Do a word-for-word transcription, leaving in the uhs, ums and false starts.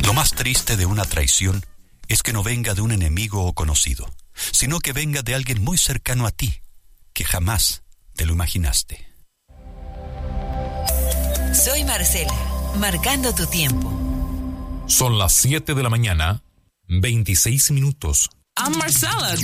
Lo más triste de una traición es que no venga de un enemigo o conocido, sino que venga de alguien muy cercano a ti, que jamás te lo imaginaste. Soy Marcela, marcando tu tiempo. Son las siete de la mañana, veintiséis minutos. I'm Marcella.